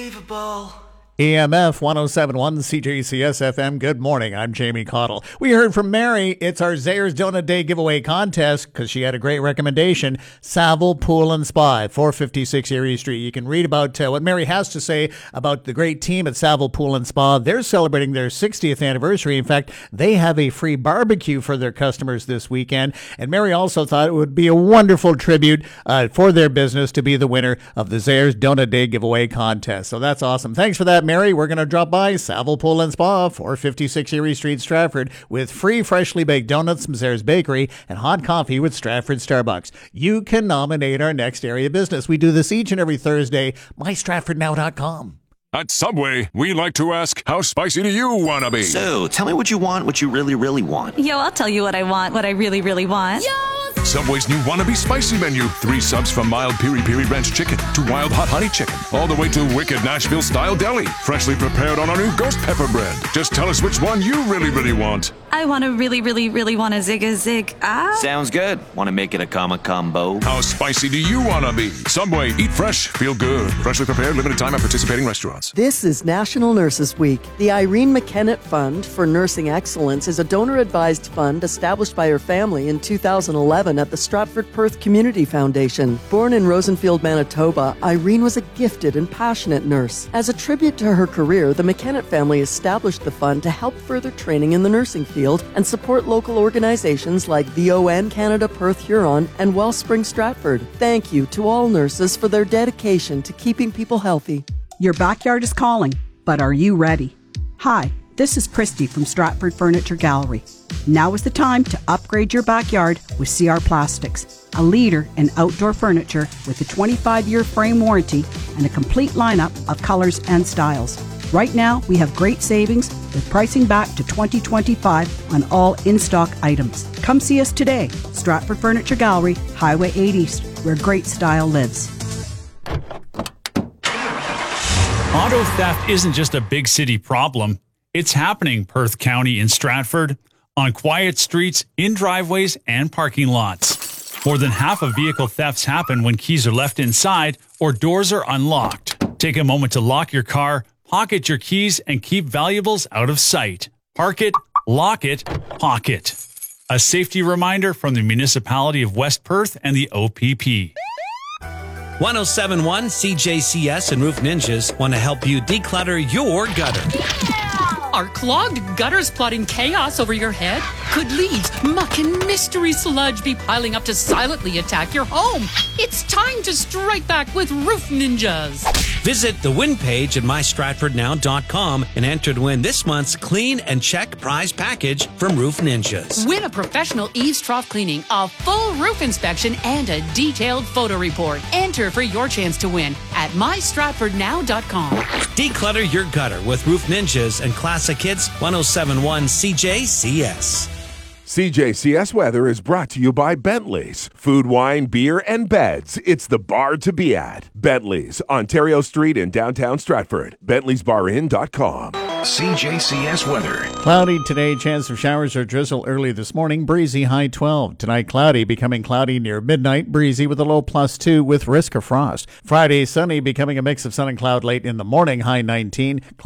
EMF 1071 CJCS FM. Good morning. I'm Jamie Cottle. We heard from Mary. It's our Zayre's Donut Day giveaway contest because she had a great recommendation. Savile Pool and Spa, 456 Erie Street. You can read about what Mary has to say about the great team at Savile Pool and Spa. They're celebrating their 60th anniversary. In fact, they have a free barbecue for their customers this weekend. And Mary also thought it would be a wonderful tribute for their business to be the winner of the Zayre's Donut Day giveaway contest. So that's awesome. Thanks for that, Mary. We're going to drop by Savile Pool and Spa, 456 Erie Street, Stratford, with free freshly baked donuts from Zayre's Bakery and hot coffee with Stratford Starbucks. You can nominate our next area business. We do this each and every Thursday. MyStratfordNow.com. At Subway, we like to ask, how spicy do you want to be? So, tell me what you want, what you really, really want. Yo, I'll tell you what I want, what I really, really want. Yo! Subway's new Wannabe Spicy menu. 3 subs from mild piri-piri ranch chicken to wild hot honey chicken, all the way to wicked Nashville-style deli, freshly prepared on our new ghost pepper bread. Just tell us which one you really, really want. I want to really, really, really want a zig. Sounds good. Want to make it a combo? How spicy do you want to be? Subway, eat fresh, feel good. Freshly prepared, limited time at participating restaurants. This is National Nurses Week. The Irene McKennett Fund for Nursing Excellence is a donor-advised fund established by her family in 2011 at the Stratford Perth Community Foundation. Born in Rosenfield, Manitoba, Irene was a gifted and passionate nurse. As a tribute to her career, the McKennett family established the fund to help further training in the nursing field and support local organizations like VON Canada Perth Huron and Wellspring Stratford. Thank you to all nurses for their dedication to keeping people healthy. Your backyard is calling, but are you ready? Hi, this is Christy from Stratford Furniture Gallery. Now is the time to upgrade your backyard with CR Plastics, a leader in outdoor furniture with a 25-year frame warranty and a complete lineup of colors and styles. Right now, we have great savings with pricing back to 2025 on all in-stock items. Come see us today, Stratford Furniture Gallery, Highway 8 East, where great style lives. Auto theft isn't just a big city problem. It's happening Perth County in Stratford, on quiet streets, in driveways, and parking lots. More than half of vehicle thefts happen when keys are left inside or doors are unlocked. Take a moment to lock your car, pocket your keys, and keep valuables out of sight. Park it, lock it, pocket. A safety reminder from the Municipality of West Perth and the OPP. 1071 CJCS and Roof Ninjas want to help you declutter your gutter. Are clogged gutters plotting chaos over your head? Could leaves, muck, and mystery sludge be piling up to silently attack your home? It's time to strike back with Roof Ninjas. Visit the win page at mystratfordnow.com and enter to win this month's Clean and Check prize package from Roof Ninjas. Win a professional eaves trough cleaning, a full roof inspection, and a detailed photo report. Enter for your chance to win at mystratfordnow.com. Declutter your gutter with Roof Ninjas and Classic Hits 1071 CJCS. CJCS Weather is brought to you by Bentley's. Food, wine, beer, and beds. It's the bar to be at. Bentley's, Ontario Street in downtown Stratford. Bentley'sBarIn.com. CJCS Weather. Cloudy today, chance of showers or drizzle early this morning, breezy high 12. Tonight cloudy, becoming cloudy near midnight, breezy with a low +2 with risk of frost. Friday sunny, becoming a mix of sun and cloud late in the morning, high 19.